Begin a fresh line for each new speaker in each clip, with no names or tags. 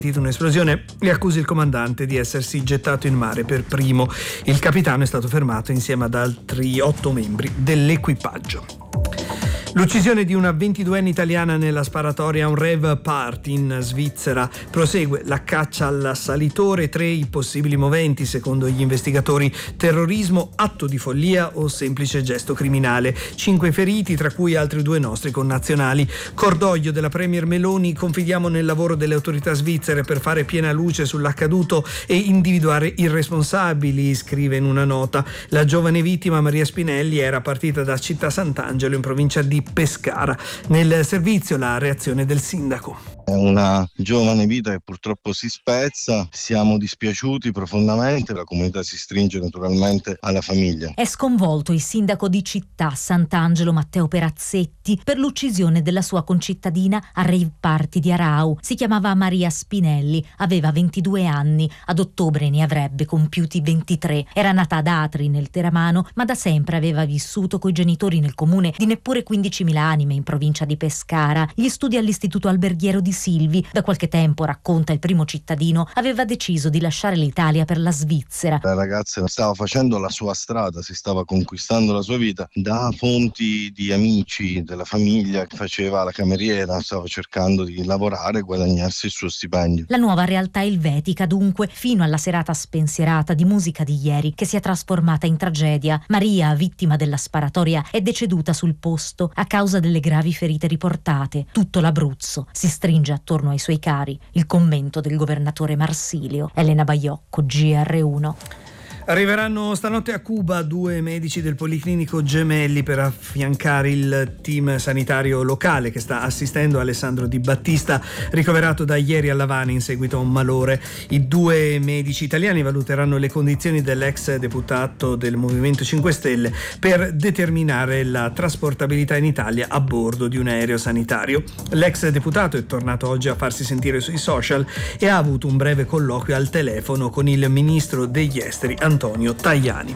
un'esplosione e accusa il comandante di essersi gettato in mare per primo. Il capitano è stato fermato insieme ad altri 8 membri dell'equipaggio. L'uccisione di una 22enne italiana nella sparatoria a un rave party in Svizzera. Prosegue la caccia all'assalitore, 3 i possibili moventi secondo gli investigatori: terrorismo, atto di follia o semplice gesto criminale. 5 feriti, tra cui altri 2 nostri connazionali. Cordoglio della premier Meloni: confidiamo nel lavoro delle autorità svizzere per fare piena luce sull'accaduto e individuare i responsabili, scrive in una nota. La giovane vittima, Maria Spinelli, era partita da Città Sant'Angelo in provincia di Pescara. Nel servizio la reazione del sindaco.
È una giovane vita che purtroppo si spezza, siamo dispiaciuti profondamente, la comunità si stringe naturalmente alla famiglia.
È sconvolto il sindaco di Città Sant'Angelo, Matteo Perazzetti, per l'uccisione della sua concittadina a rave party di Arau. Si chiamava Maria Spinelli, aveva 22 anni, ad ottobre ne avrebbe compiuti 23. Era nata ad Atri nel Teramano, ma da sempre aveva vissuto coi genitori nel comune di neppure 15.000 anime in provincia di Pescara. Gli studi all'istituto alberghiero di Silvi. Da qualche tempo, racconta il primo cittadino, aveva deciso di lasciare l'Italia per la Svizzera.
La ragazza stava facendo la sua strada, si stava conquistando la sua vita. Da fonti di amici della famiglia, faceva la cameriera, stava cercando di lavorare e guadagnarsi il suo stipendio.
La nuova realtà elvetica, dunque, fino alla serata spensierata di musica di ieri, che si è trasformata in tragedia. Maria, vittima della sparatoria, è deceduta sul posto a causa delle gravi ferite riportate. Tutto l'Abruzzo si stringe attorno ai suoi cari. Il commento del governatore Marsilio. Elena Baiocco, GR1.
Arriveranno stanotte a Cuba 2 medici del Policlinico Gemelli per affiancare il team sanitario locale che sta assistendo Alessandro Di Battista, ricoverato da ieri a Lavana in seguito a un malore. I 2 medici italiani valuteranno le condizioni dell'ex deputato del Movimento 5 Stelle per determinare la trasportabilità in Italia a bordo di un aereo sanitario. L'ex deputato è tornato oggi a farsi sentire sui social e ha avuto un breve colloquio al telefono con il ministro degli esteri Antonio Tajani.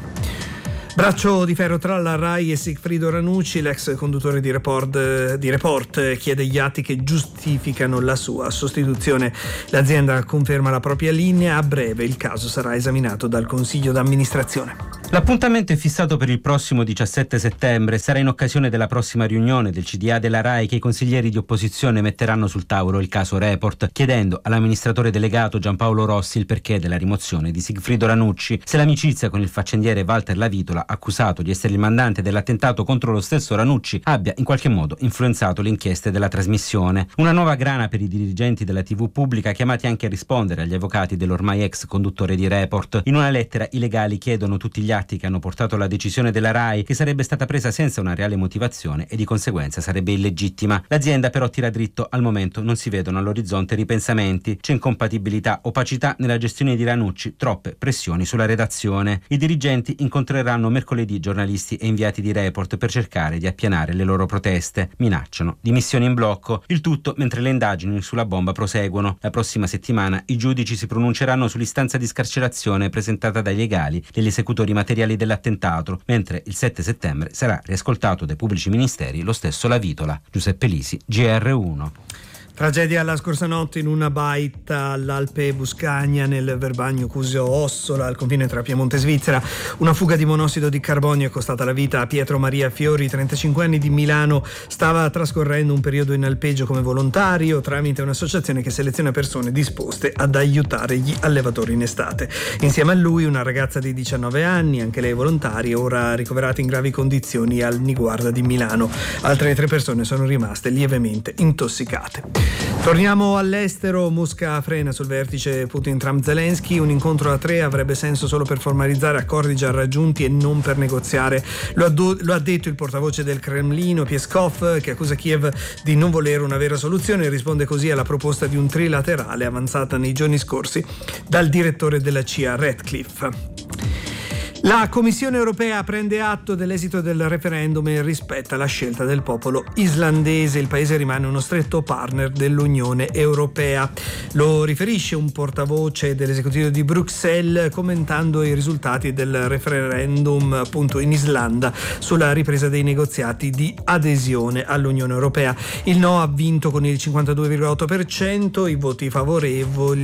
Braccio di ferro tra la RAI e Sigfrido Ranucci. L'ex conduttore di Report chiede gli atti che giustificano la sua sostituzione. L'azienda conferma la propria linea. A breve il caso sarà esaminato dal Consiglio d'amministrazione.
L'appuntamento è fissato per il prossimo 17 settembre. Sarà in occasione della prossima riunione del CDA della RAI che i consiglieri di opposizione metteranno sul tavolo il caso Report, chiedendo all'amministratore delegato Giampaolo Rossi il perché della rimozione di Sigfrido Ranucci. Se l'amicizia con il faccendiere Walter Lavitola, accusato di essere il mandante dell'attentato contro lo stesso Ranucci, abbia in qualche modo influenzato le inchieste della trasmissione. Una nuova grana per i dirigenti della TV pubblica, chiamati anche a rispondere agli avvocati dell'ormai ex conduttore di Report. In una lettera i legali chiedono tutti gli atti che hanno portato alla decisione della RAI, che sarebbe stata presa senza una reale motivazione e di conseguenza sarebbe illegittima. L'azienda però tira dritto: al momento non si vedono all'orizzonte ripensamenti, c'è incompatibilità, opacità nella gestione di Ranucci, troppe pressioni sulla redazione. I dirigenti incontreranno mercoledì giornalisti e inviati di Report per cercare di appianare le loro proteste. Minacciano dimissioni in blocco, il tutto mentre le indagini sulla bomba proseguono. La prossima settimana i giudici si pronunceranno sull'istanza di scarcerazione presentata dai legali degli esecutori materiali dell'attentato, mentre il 7 settembre sarà riascoltato dai pubblici ministeri lo stesso Lavitola. Giuseppe Lisi, GR1.
Tragedia la scorsa notte in una baita all'Alpe Buscagna nel Verbagno Cusio Ossola al confine tra Piemonte e Svizzera. Una fuga di monossido di carbonio è costata la vita a Pietro Maria Fiori, 35 anni, di Milano. Stava trascorrendo un periodo in alpeggio come volontario tramite un'associazione che seleziona persone disposte ad aiutare gli allevatori in estate. Insieme a lui una ragazza di 19 anni, anche lei volontaria, ora ricoverata in gravi condizioni al Niguarda di Milano. Altre 3 persone sono rimaste lievemente intossicate. Torniamo all'estero. Mosca frena sul vertice Putin-Trump-Zelensky. Un incontro a 3 avrebbe senso solo per formalizzare accordi già raggiunti e non per negoziare. Lo ha detto il portavoce del Cremlino, Peskov, che accusa Kiev di non volere una vera soluzione e risponde così alla proposta di un trilaterale avanzata nei giorni scorsi dal direttore della CIA Ratcliffe. La Commissione europea prende atto dell'esito del referendum e rispetta la scelta del popolo islandese. Il paese rimane uno stretto partner dell'Unione Europea. Lo riferisce un portavoce dell'esecutivo di Bruxelles commentando i risultati del referendum appunto in Islanda sulla ripresa dei negoziati di adesione all'Unione Europea. Il no ha vinto con il 52,8%, i voti favorevoli